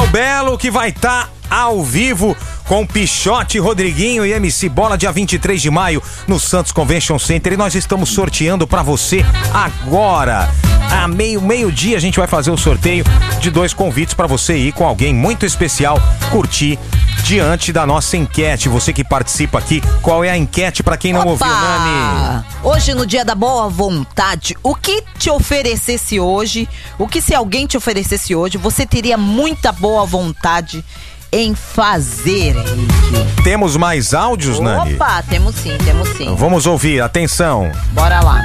Léo Belo que vai estar ao vivo com Pichote, Rodriguinho e MC Bola, dia 23 de maio no Santos Convention Center, e nós estamos sorteando pra você agora. A meio-dia a gente vai fazer o sorteio de 2 convites pra você ir com alguém muito especial curtir diante da nossa enquete. Você que participa aqui, qual é a enquete pra quem não ouviu, Nani? Hoje, no dia da boa vontade, o que te oferecesse hoje, se alguém te oferecesse hoje, você teria muita boa vontade em fazer, Henrique? Temos mais áudios, Nani? Opa, temos sim. Vamos ouvir, atenção. Bora lá.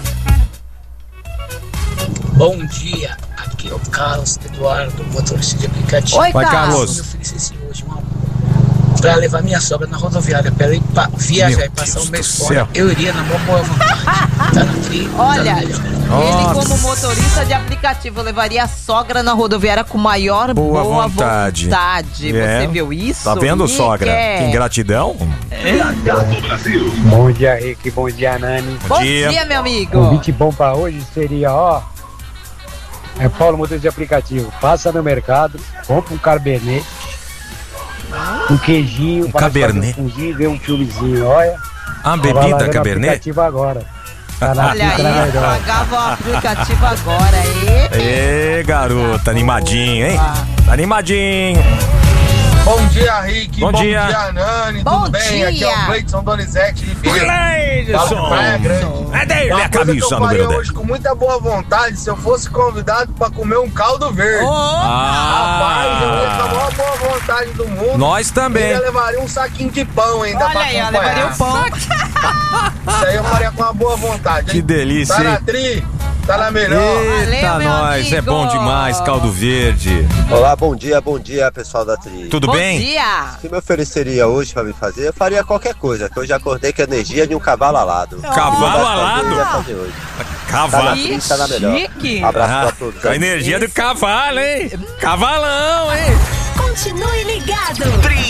Bom dia, aqui é o Carlos Eduardo, motorista de aplicativo. Oi, Vai, Carlos. Eu ofereci hoje pra levar minha sogra na rodoviária, pra ela ir viajar e passar um mês fora. Eu iria na boa vontade. Tá na trilha. Olha, tá no ele como motorista de aplicativo levaria a sogra na rodoviária com maior boa vontade. Você viu isso? Tá vendo, sogra? Que ingratidão. Bom dia, Rick. Bom dia, Nani. Bom dia, meu amigo. Convite bom pra hoje seria, é Paulo, motorista de aplicativo. Passa no mercado, compra um Cabernet, um queijinho, um Cabernet, um pãozinho, vê um filmezinho, olha. A bebida Cabernet? Aplicativo agora. Tá na olha aí, pagava o aplicativo agora. Ê, garota, animadinho, hein? Animadinho. Bom dia, Rick. Bom dia, Nani. Bom Tudo bem? dia. Aqui é o Cleiton Donizete Ribeiro. Cleiton! Cadê a camisa número 10? Hoje com muita boa vontade, se eu fosse convidado pra comer um caldo verde. Rapaz, eu ia com a maior boa vontade do mundo. Nós também. Eu levaria um saquinho de pão ainda pra acompanhar. Olha aí, levaria o pão. Isso aí eu faria com uma boa vontade, hein? Que delícia, Tá hein? na tri, tá na melhor. Eita, valeu, nós, amigo. é bom demais, caldo verde. Olá, bom dia, pessoal da Tri. Tudo Bom bem? dia. O que me ofereceria hoje pra me fazer, eu faria qualquer coisa, que eu já acordei com a energia de um cavalo alado. Cavalo alado? Eu ia fazer hoje. Cavalo. Tá na Tri, tá na melhor. Chique. Abraço pra todos. A energia do cavalo, hein? Cavalão, hein? Continue ligado.